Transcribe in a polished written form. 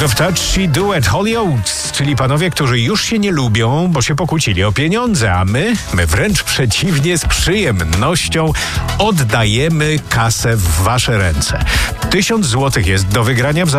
of Touch i duet Holy Oates, czyli panowie, którzy już się nie lubią, bo się pokłócili o pieniądze, a my wręcz przeciwnie, z przyjemnością oddajemy kasę w wasze ręce. 1000 złotych jest do wygrania w